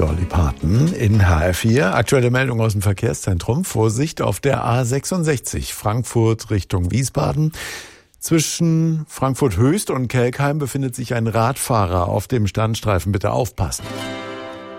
Dolly Parton in HR4. Aktuelle Meldung aus dem Verkehrszentrum. Vorsicht auf der A66 Frankfurt Richtung Wiesbaden. Zwischen Frankfurt Höchst und Kelkheim befindet sich ein Radfahrer auf dem Standstreifen. Bitte aufpassen.